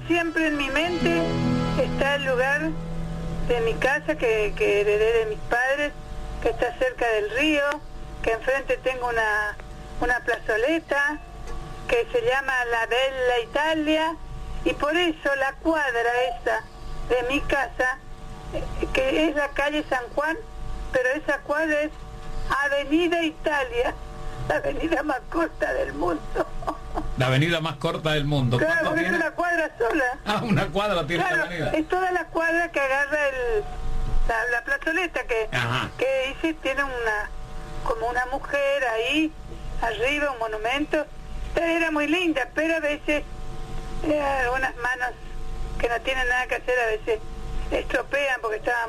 siempre en mi mente está el lugar de mi casa que heredé de mis padres, que está cerca del río, que enfrente tengo una plazoleta que se llama La Bella Italia, y por eso la cuadra esa de mi casa, que es la calle San Juan, pero esa cuadra es Avenida Italia, la avenida más corta del mundo. La avenida más corta del mundo. Claro, porque tiene? es una cuadra sola. Ah, una cuadra tiene claro, la avenida. es toda la cuadra que agarra la plazoleta que dice, tiene como una mujer ahí arriba, un monumento. Era muy linda, pero a veces algunas manos que no tienen nada que hacer a veces estropean porque estaban